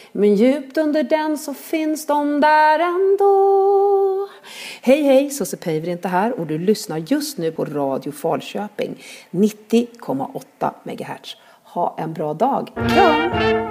Men djupt under den så finns de där ändå. Hej, Sussie inte här och du lyssnar just nu på Radio Falköping 90,8 MHz. Ha en bra dag. Kram!